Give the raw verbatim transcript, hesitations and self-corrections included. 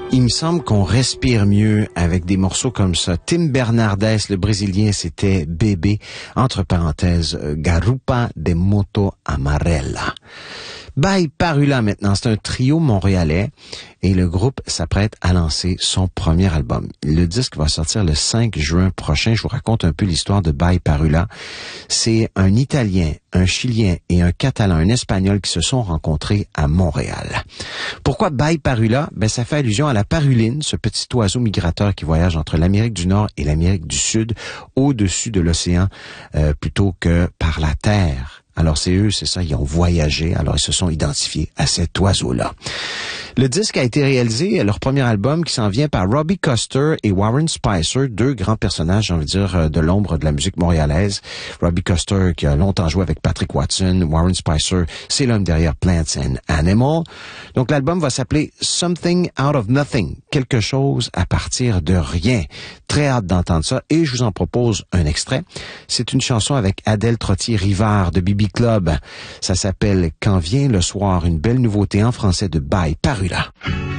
Il me semble qu'on respire mieux avec des morceaux comme ça. Tim Bernardes, le Brésilien, c'était Bébé. Entre parenthèses, Garupa de Moto Amarela. By Parula maintenant, c'est un trio montréalais et le groupe s'apprête à lancer son premier album. Le disque va sortir le cinq juin prochain. Je vous raconte un peu l'histoire de By Parula. C'est un Italien, un Chilien et un Catalan, un Espagnol qui se sont rencontrés à Montréal. Pourquoi By Parula? Ben, ça fait allusion à la paruline, ce petit oiseau migrateur qui voyage entre l'Amérique du Nord et l'Amérique du Sud, au-dessus de l'océan, euh, plutôt que par la terre. Alors c'est eux, c'est ça, ils ont voyagé, alors ils se sont identifiés à cet oiseau-là. Le disque a été réalisé, leur premier album qui s'en vient par Robbie Custer et Warren Spicer, deux grands personnages, j'ai envie de dire, de l'ombre de la musique montréalaise. Robbie Custer qui a longtemps joué avec Patrick Watson, Warren Spicer, c'est l'homme derrière Plants and Animal. Donc l'album va s'appeler Something Out of Nothing, quelque chose à partir de rien. Très hâte d'entendre ça et je vous en propose un extrait. C'est une chanson avec Adèle Trottier-Rivard de B B Club. Ça s'appelle Quand vient le soir, une belle nouveauté en français de By Parula.